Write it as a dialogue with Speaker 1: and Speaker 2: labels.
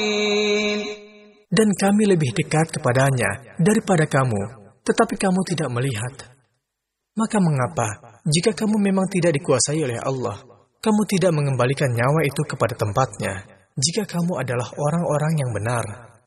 Speaker 1: Dan kami lebih dekat kepadanya daripada kamu, tetapi kamu tidak melihat. Maka mengapa, jika kamu memang tidak dikuasai oleh Allah, kamu tidak mengembalikan nyawa itu kepada tempatnya, jika kamu adalah orang-orang yang benar?